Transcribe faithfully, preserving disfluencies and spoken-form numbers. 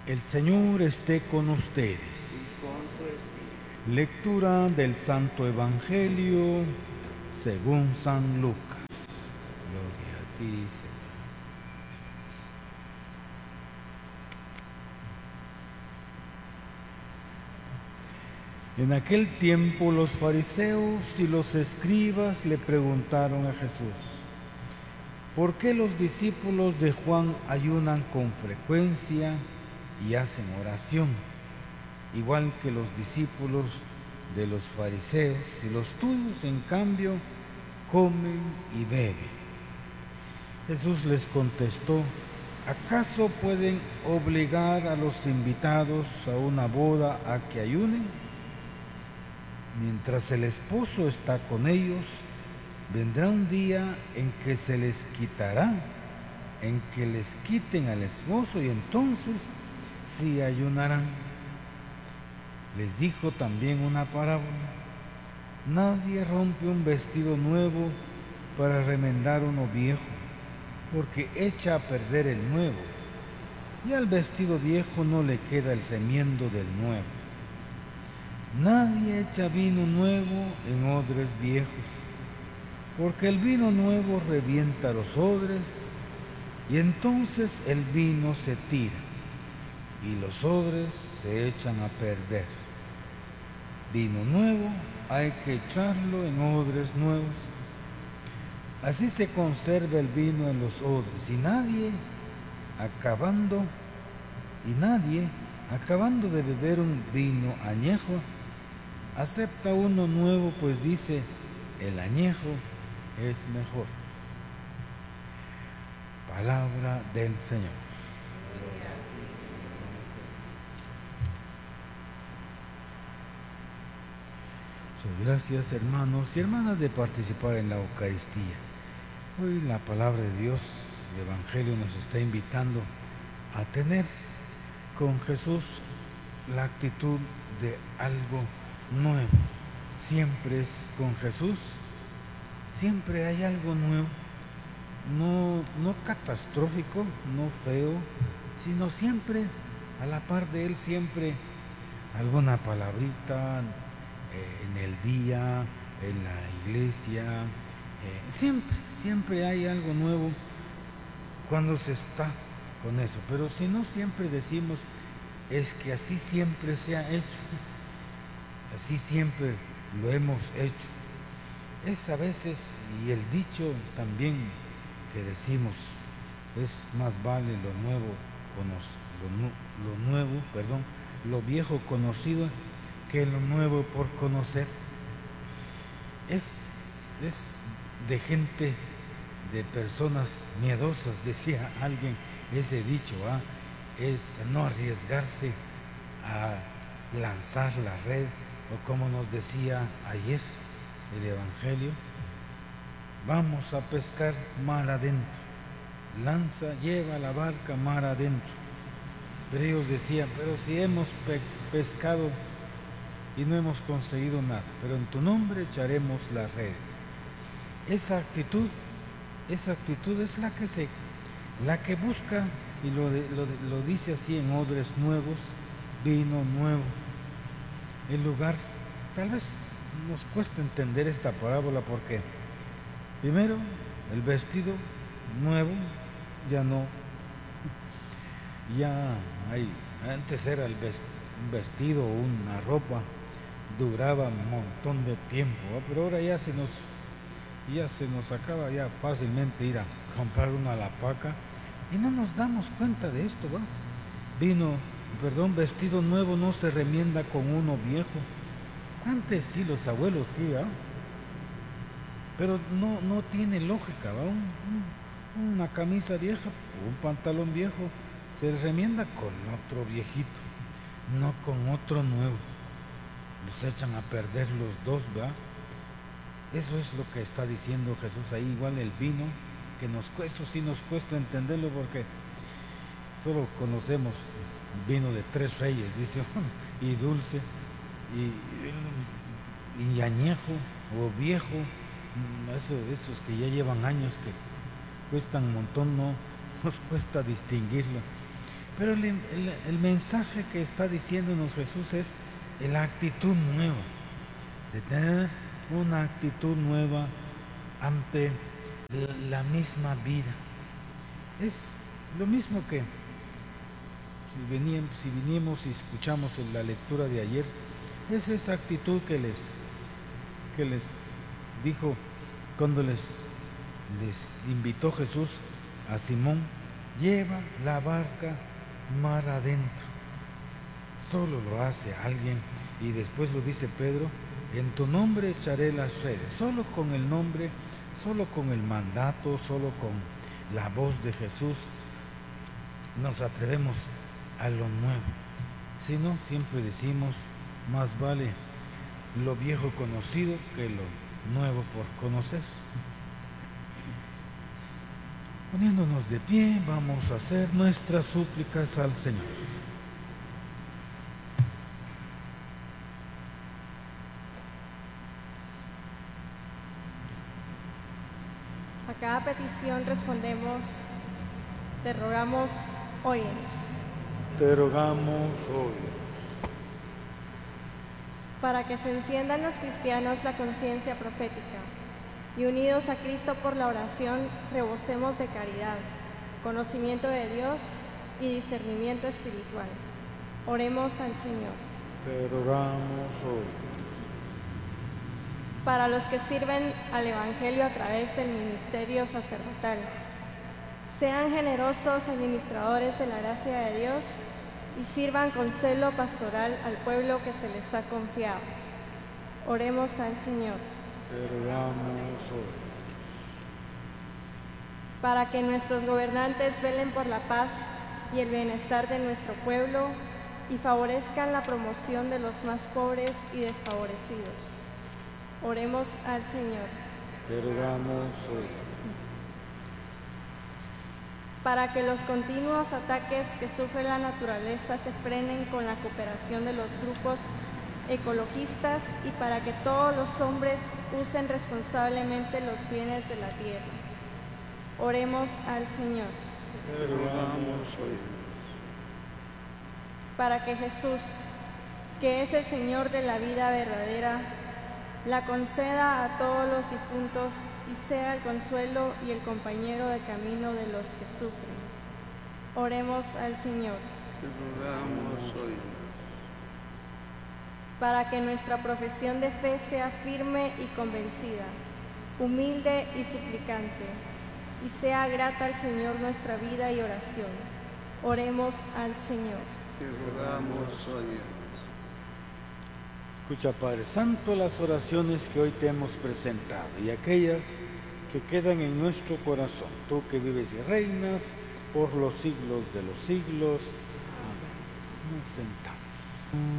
El Señor esté con ustedes. Y con su espíritu. Lectura del Santo Evangelio según San Lucas. Gloria a ti, Señor. En aquel tiempo los fariseos y los escribas le preguntaron a Jesús: ¿por qué los discípulos de Juan ayunan con frecuencia y hacen oración, igual que los discípulos de los fariseos, y los tuyos, en cambio, comen y beben? Jesús les contestó: ¿acaso pueden obligar a los invitados a una boda a que ayunen? Mientras el esposo está con ellos, vendrá un día en que se les quitará, en que les quiten al esposo, y entonces sí ayunarán. Les dijo también una parábola: nadie rompe un vestido nuevo para remendar uno viejo, porque echa a perder el nuevo, y al vestido viejo no le queda el remiendo del nuevo. Nadie echa vino nuevo en odres viejos, porque el vino nuevo revienta los odres, y entonces el vino se tira, y los odres se echan a perder. Vino nuevo hay que echarlo en odres nuevos. Así se conserva el vino en los odres, y nadie acabando, y nadie, acabando de beber un vino añejo, acepta uno nuevo, pues dice: el añejo es mejor. Palabra del Señor. Muchas gracias, hermanos y hermanas, de participar en la Eucaristía. Hoy la palabra de Dios, el Evangelio, nos está invitando a tener con Jesús la actitud de algo nuevo. Siempre es con Jesús, siempre hay algo nuevo, no, no catastrófico, no feo, sino siempre a la par de Él, siempre alguna palabrita eh, en el día, en la iglesia, eh, siempre, siempre hay algo nuevo cuando se está con eso. Pero si no, siempre decimos: es que así siempre se ha hecho, así siempre lo hemos hecho. Es a veces, y el dicho también que decimos, es más vale lo nuevo, lo, lo nuevo, perdón, lo viejo conocido que lo nuevo por conocer. Es, es de gente, de personas miedosas, decía alguien ese dicho, ¿ah? Es no arriesgarse a lanzar la red, o como nos decía ayer el Evangelio: vamos a pescar mar adentro, lanza, lleva la barca mar adentro. Pero ellos decían: pero si hemos pe pescado y no hemos conseguido nada, pero en tu nombre echaremos las redes. Esa actitud, esa actitud es la que se, la que busca, y lo, de, lo, de, lo dice así: en odres nuevos, vino nuevo. En lugar, tal vez nos cuesta entender esta parábola, porque primero, el vestido nuevo ya no, ya hay, antes era el vestido o una ropa, duraba un montón de tiempo, ¿eh? Pero ahora ya se nos, ya se nos acaba ya fácilmente ir a comprar una a la paca, y no nos damos cuenta de esto, ¿va? Vino, perdón, vestido nuevo no se remienda con uno viejo. Antes sí, los abuelos sí, ¿va? Pero no, no tiene lógica, ¿va? Un, un, una camisa vieja, un pantalón viejo, se remienda con otro viejito, no con otro nuevo. Los echan a perder los dos, ¿va? Eso es lo que está diciendo Jesús ahí. Igual el vino, que nos cuesta, sí nos cuesta entenderlo, porque solo conocemos vino de tres reyes, dice, y dulce, y, y añejo o viejo, eso, esos que ya llevan años, que cuestan un montón, no nos cuesta distinguirlo. Pero el, el, el mensaje que está diciéndonos Jesús es la actitud nueva, de tener una actitud nueva ante la, la misma vida. Es lo mismo que si veníamos, si vinimos y escuchamos en la lectura de ayer, es esa actitud que les, que les dijo cuando les, les invitó Jesús a Simón: lleva la barca mar adentro. Solo lo hace alguien, y después lo dice Pedro: en tu nombre echaré las redes. Solo con el nombre, solo con el mandato, solo con la voz de Jesús nos atrevemos a lo nuevo. Si no, siempre decimos: más vale lo viejo conocido que lo nuevo por conocer. Poniéndonos de pie, vamos a hacer nuestras súplicas al Señor. A cada petición respondemos: te rogamos, óyenos. Te rogamos hoy. Para que se encienda en los cristianos la conciencia profética y unidos a Cristo por la oración, rebosemos de caridad, conocimiento de Dios y discernimiento espiritual. Oremos al Señor. Te rogamos hoy. Para los que sirven al Evangelio a través del ministerio sacerdotal, sean generosos administradores de la gracia de Dios y sirvan con celo pastoral al pueblo que se les ha confiado. Oremos al Señor. Te rogamos hoy. Para que nuestros gobernantes velen por la paz y el bienestar de nuestro pueblo y favorezcan la promoción de los más pobres y desfavorecidos. Oremos al Señor. Te rogamos hoy. Para que los continuos ataques que sufre la naturaleza se frenen con la cooperación de los grupos ecologistas y para que todos los hombres usen responsablemente los bienes de la tierra. Oremos al Señor. Te rogamos hoy. Para que Jesús, que es el Señor de la vida verdadera, la conceda a todos los difuntos y sea el consuelo y el compañero de camino de los que sufren. Oremos al Señor. Te rogamos hoy. Para que nuestra profesión de fe sea firme y convencida, humilde y suplicante, y sea grata al Señor nuestra vida y oración. Oremos al Señor. Te rogamos hoy. Escucha, Padre Santo, las oraciones que hoy te hemos presentado y aquellas que quedan en nuestro corazón. Tú que vives y reinas por los siglos de los siglos. Amén. Nos sentamos.